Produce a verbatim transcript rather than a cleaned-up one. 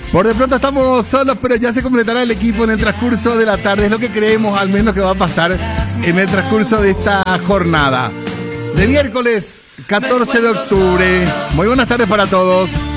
Por de pronto estamos solos, pero ya se completará el equipo en el transcurso de la tarde. Es lo que creemos al menos que va a pasar en el transcurso de esta jornada. De miércoles catorce de octubre. Muy buenas tardes para todos.